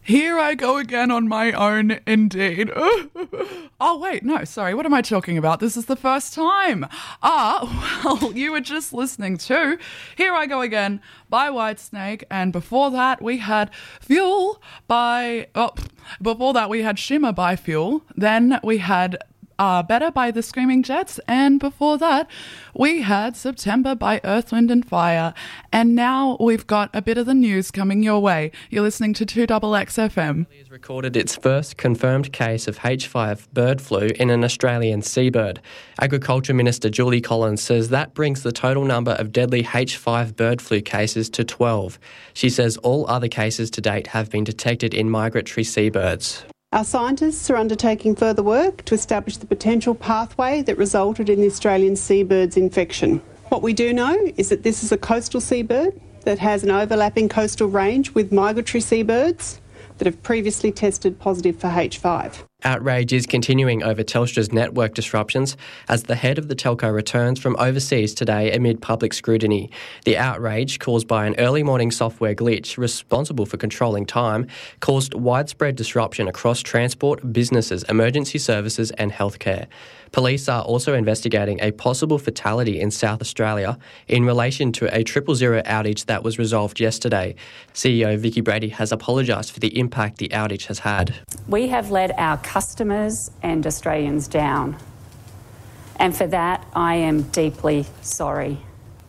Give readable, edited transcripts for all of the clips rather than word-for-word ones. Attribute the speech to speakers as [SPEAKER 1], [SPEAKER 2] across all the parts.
[SPEAKER 1] Here I go again on my own, indeed. Oh, wait, no, sorry, what am I talking about? This is the first time. Well, you were just listening to Here I Go Again by Whitesnake, and before that we had Fuel by... before that we had Shimmer by Fuel, then we had Better by the Screaming Jets, and before that we had September by Earth, Wind and Fire. And now we've got a bit of the news coming your way. You're listening to 2XX FM.
[SPEAKER 2] Has recorded its first confirmed case of H5 bird flu in an Australian seabird. Agriculture Minister Julie Collins says that brings the total number of deadly H5 bird flu cases to 12. She says all other cases to date have been detected in migratory seabirds.
[SPEAKER 3] Our scientists are undertaking further work to establish the potential pathway that resulted in the Australian seabird's infection. What we do know is that this is a coastal seabird that has an overlapping coastal range with migratory seabirds that have previously tested positive for H5.
[SPEAKER 2] Outrage is continuing over Telstra's network disruptions as the head of the telco returns from overseas today amid public scrutiny. The outrage, caused by an early morning software glitch responsible for controlling time, caused widespread disruption across transport, businesses, emergency services and healthcare. Police are also investigating a possible fatality in South Australia in relation to a 000 outage that was resolved yesterday. CEO Vicky Brady has apologised for the impact the outage has had.
[SPEAKER 4] We have let our customers and Australians down, and for that I am deeply sorry.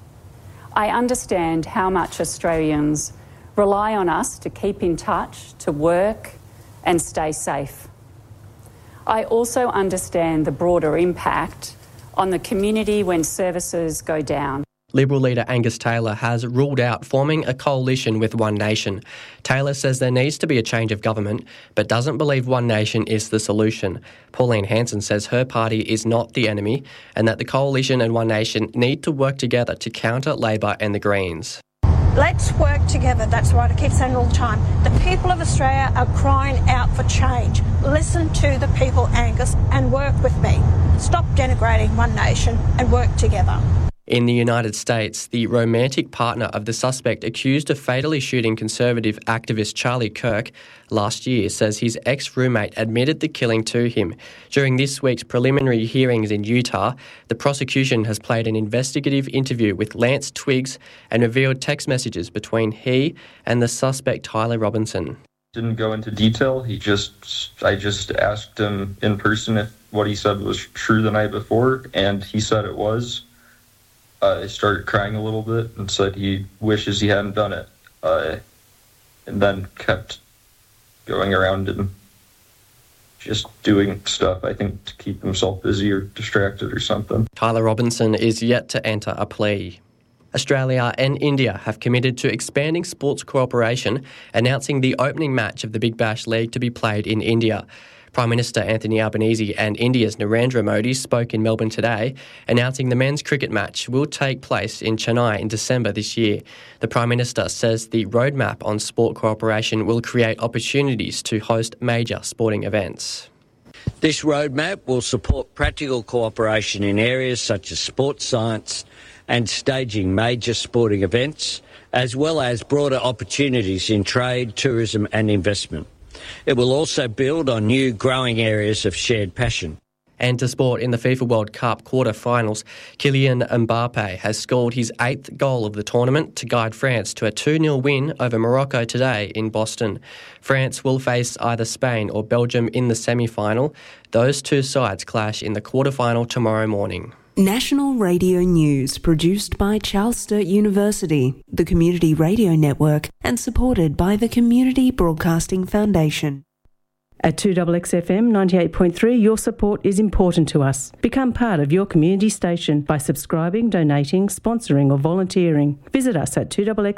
[SPEAKER 4] I understand how much Australians rely on us to keep in touch, to work and stay safe. I also understand the broader impact on the community when services go down.
[SPEAKER 2] Liberal leader Angus Taylor has ruled out forming a coalition with One Nation. Taylor says there needs to be a change of government, but doesn't believe One Nation is the solution. Pauline Hanson says her party is not the enemy and that the coalition and One Nation need to work together to counter Labor and the Greens.
[SPEAKER 5] Let's work together. That's what I keep saying all the time. The people of Australia are crying out for change. Listen to the people, Angus, and work with me. Stop denigrating One Nation and work together.
[SPEAKER 2] In the United States, the romantic partner of the suspect accused of fatally shooting conservative activist Charlie Kirk last year says his ex-roommate admitted the killing to him. During this week's preliminary hearings in Utah, the prosecution has played an investigative interview with Lance Twiggs and revealed text messages between he and the suspect Tyler Robinson.
[SPEAKER 6] Didn't go into detail. I just asked him in person if what he said was true the night before, and he said it was. I started crying a little bit and said he wishes he hadn't done it, and then kept going around and just doing stuff, I think, to keep himself busy or distracted or something.
[SPEAKER 2] Tyler Robinson is yet to enter a plea. Australia and India have committed to expanding sports cooperation, announcing the opening match of the Big Bash League to be played in India. Prime Minister Anthony Albanese and India's Narendra Modi spoke in Melbourne today, announcing the men's cricket match will take place in Chennai in December this year. The Prime Minister says the roadmap on sport cooperation will create opportunities to host major sporting events.
[SPEAKER 7] This roadmap will support practical cooperation in areas such as sports science and staging major sporting events, as well as broader opportunities in trade, tourism and investment. It will also build on new growing areas of shared passion.
[SPEAKER 2] And to sport, in the FIFA World Cup quarter-finals, Kylian Mbappe has scored his 8th goal of the tournament to guide France to a 2-0 win over Morocco today in Boston. France will face either Spain or Belgium in the semi-final. Those two sides clash in the quarter-final tomorrow morning.
[SPEAKER 8] National Radio News, produced by Charles Sturt University, the Community Radio Network, and supported by the Community Broadcasting Foundation.
[SPEAKER 9] At 2XXFM 98.3, your support is important to us. Become part of your community station by subscribing, donating, sponsoring or volunteering. Visit us at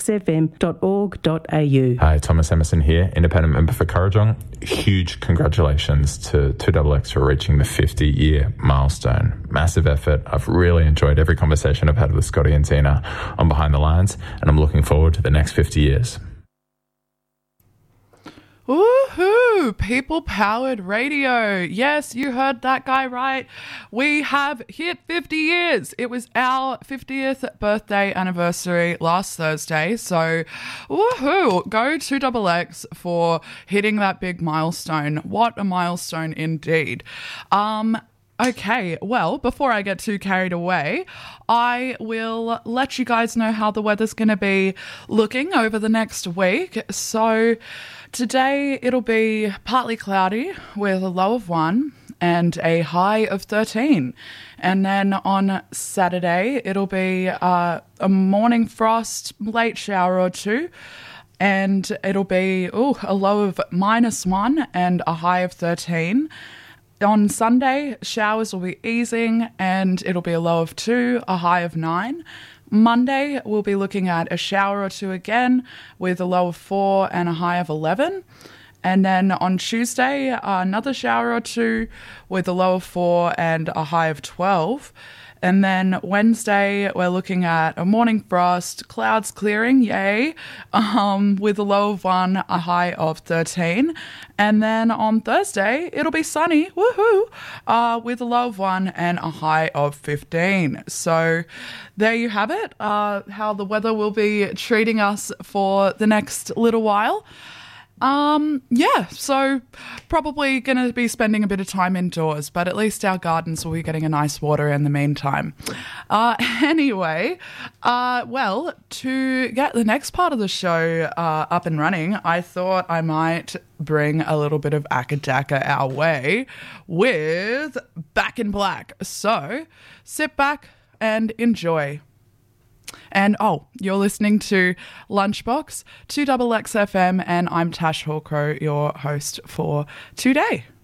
[SPEAKER 9] 2XXFM.org.au.
[SPEAKER 10] Hi, Thomas Emerson here, independent member for Kurrajong. Huge congratulations to 2XX for reaching the 50-year milestone. Massive effort. I've really enjoyed every conversation I've had with Scotty and Tina on Behind the Lines, and I'm looking forward to the next 50 years.
[SPEAKER 1] Woohoo! People-powered radio. Yes, you heard that guy right. We have hit 50 years. It was our 50th birthday anniversary last Thursday. So, woohoo! Go to XX for hitting that big milestone. What a milestone indeed. Okay, well, before I get too carried away, I will let you guys know how the weather's going to be looking over the next week. So today it'll be partly cloudy with a low of 1 and a high of 13. And then on Saturday, it'll be a morning frost, late shower or 2. And it'll be a low of -1 and a high of 13. On Sunday, showers will be easing and it'll be a low of 2, a high of 9. Monday, we'll be looking at a shower or 2 again with a low of 4 and a high of 11. And then on Tuesday, another shower or 2 with a low of 4 and a high of 12. And then Wednesday, we're looking at a morning frost, clouds clearing, yay, with a low of 1, a high of 13. And then on Thursday, it'll be sunny, woohoo, with a low of 1 and a high of 15. So there you have it, how the weather will be treating us for the next little while. So probably going to be spending a bit of time indoors, but at least our gardens will be getting a nice water in the meantime. Anyway, to get the next part of the show up and running, I thought I might bring a little bit of Akadaka our way with Back in Black. So sit back and enjoy. And you're listening to Lunchbox, 2XX FM, and I'm Tash Hawkrow, your host for today.